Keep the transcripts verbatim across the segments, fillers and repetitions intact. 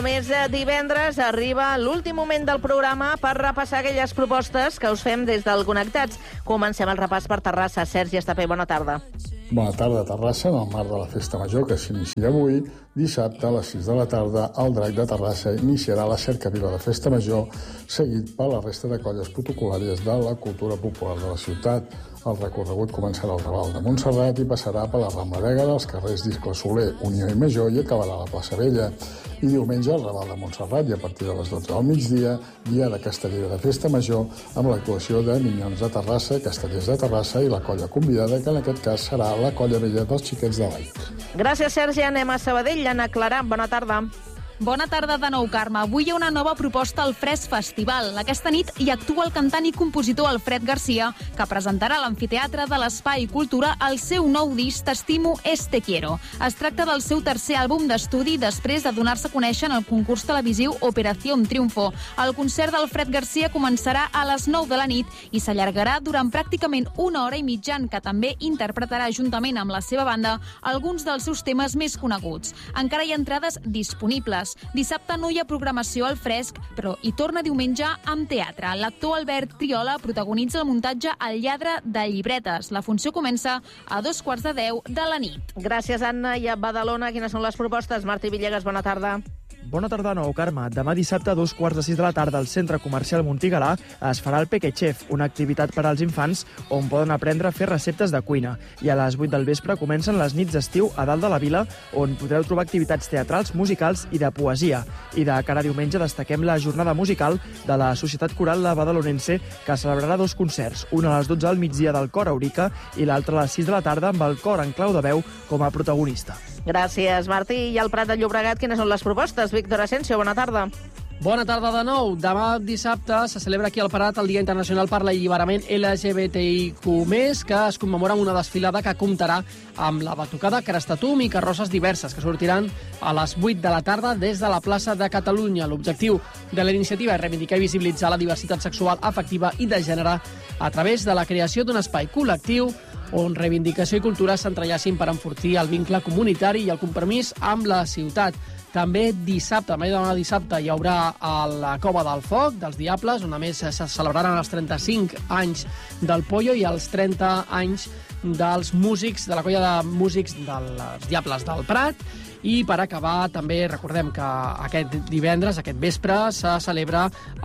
Més divendres arriba l'últim moment del programa per repassar aquelles propostes que us fem des del Connectats. Comencem el repàs per Terrassa. Sergi Estapé, bona tarda. Bona tarda, Terrassa. En el marc de la Festa Major, que s'inicia avui, dissabte a les sis de la tarda, el Drac de Terrassa iniciarà la cercavila de Festa Major, seguit per la resta de colles protocolàries de la cultura popular de la ciutat. El recorregut començarà al Raval de Montserrat i passarà per la Rambla Vega dels carrers d'Iscle Soler, Unió i Major i acabarà a la plaça Vella. I diumenge al Raval de Montserrat i a partir de les dotze del migdia, dia de castellera de Festa Major amb l'actuació de Minyons de Terrassa, Castellers de Terrassa i la colla convidada, que en aquest cas serà la colla vella dels Xiquets de Valls. Gràcies, Sergi. Anem a Sabadell. Anna Clara, bona tarda. Bona tarda de nou, Carme. Avui hi ha una nova proposta al Fresc Festival. Aquesta nit hi actua el cantant i compositor Alfred Garcia, que presentarà a l'Amfiteatre de l'Espai Cultura el seu nou disc T'estimo es te quiero. Es tracta del seu tercer àlbum d'estudi després de donar-se a conèixer en el concurs televisiu Operación Triunfo. El concert d'Alfred Garcia començarà a les nou de la nit i s'allargarà durant pràcticament una hora i mitja, en què també interpretarà juntament amb la seva banda alguns dels seus temes més coneguts. Encara hi ha entrades disponibles. Dissabte no hi ha programació al Fresc, però hi torna diumenge amb teatre. L'actor Albert Triola protagonitza el muntatge El lladre de llibretes. La funció comença a dos quarts de deu de la nit. Gràcies, Anna. I a Badalona, quines són les propostes? Martí Villegas, bona tarda. Bona tarda, nou, Carme. Demà dissabte a dos quarts de sis de la tarda al Centre Comercial Montigalà es farà el Peque Chef, una activitat per als infants on poden aprendre a fer receptes de cuina. I a les vuit del vespre comencen les nits d'estiu a dalt de la vila, on podreu trobar activitats teatrals, musicals i de poesia. I de cara a diumenge destaquem la jornada musical de la Societat Coral La Badalonense, que celebrarà dos concerts, un a les dotze al migdia del Cor Aurica i l'altre a les sis de la tarda amb el Cor en clau de veu com a protagonista. Gràcies, Martí. I al Prat de Llobregat, quines són les propostes? Víctor Asensio, bona tarda. Bona tarda de nou. Demà dissabte se celebra aquí al Prat el Dia Internacional per l'Alliberament L G B T I Q més, que es commemora amb una desfilada que comptarà amb la batucada Crestatum i carrosses diverses, que sortiran a les vuit de la tarda des de la plaça de Catalunya. L'objectiu de la iniciativa és reivindicar i visibilitzar la diversitat sexual, afectiva i de gènere a través de la creació d'un espai col·lectiu on reivindicació i cultura s'entrellacin per enfortir el vincle comunitari i el compromís amb la ciutat. També dissabte, també demà dissabte, hi haurà a la Cova del Foc dels Diables, on a més se celebraran els trenta-cinc anys del Pollo i els trenta anys dels músics, de la colla de músics dels Diables del Prat. I per acabar, també recordem que aquest divendres, aquest vespre, se celebra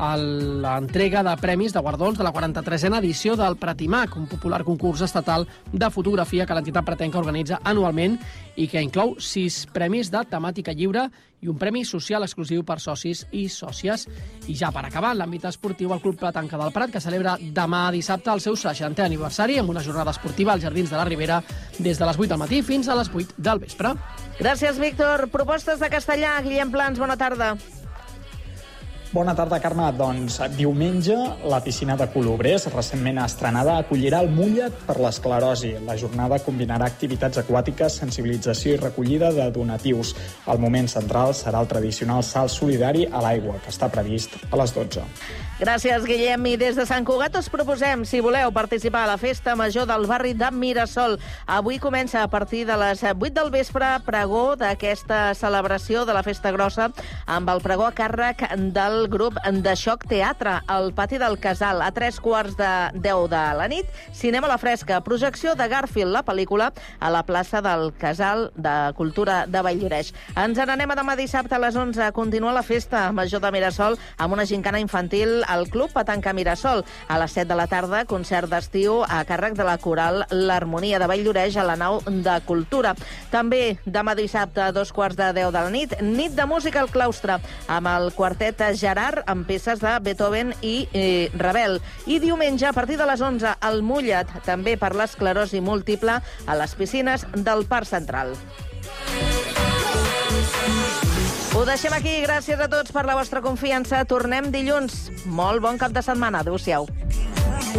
l'entrega de premis de guardons de la quaranta-tresena edició del Pratimac, un popular concurs estatal de fotografia que l'entitat pretenca organitza anualment i que inclou sis premis de temàtica lliure i un premi social exclusiu per socis i sòcies. I ja per acabar, en l'àmbit esportiu, el Club Platanca del Prat, que celebra demà dissabte el seu seixantè aniversari amb una jornada esportiva als Jardins de la Ribera des de les vuit del matí fins a les vuit del vespre. Gràcies, Víctor. Propostes de Castellà. Guillem Plans, bona tarda. Bona tarda, Carme. Doncs diumenge la piscina de Colobrers, recentment estrenada, acollirà el Mullet per l'esclerosi. La jornada combinarà activitats aquàtiques, sensibilització i recollida de donatius. El moment central serà el tradicional salt solidari a l'aigua, que està previst a les dotze. Gràcies, Guillem. I des de Sant Cugat us proposem, si voleu participar a la Festa Major del barri de Mirasol. Avui comença a partir de les vuit del vespre pregó d'aquesta celebració de la Festa Grossa amb el pregó a càrrec del grup de Xoc Teatre al pati del Casal. A tres quarts de deu de la nit, cinema a la fresca, projecció de Garfield, la pel·lícula, a la plaça del Casal de Cultura de Valldoreix. Ens n'anem a demà dissabte a les onze. Continua la Festa Major de Mirasol amb una gincana infantil al Club Petanca Mirasol. A les set de la tarda, concert d'estiu a càrrec de la coral L'Harmonia de Valldoreix a la nau de Cultura. També demà dissabte a dos quarts de deu de la nit, nit de música al claustre amb el quartet Gerard amb peces de Beethoven i eh, Ravel. I diumenge a partir de les onze al Mullet, també per l'esclerosi múltiple a les piscines del Parc Central. Ho deixem aquí. Gràcies a tots per la vostra confiança. Tornem dilluns. Molt bon cap de setmana. Adéu-siau.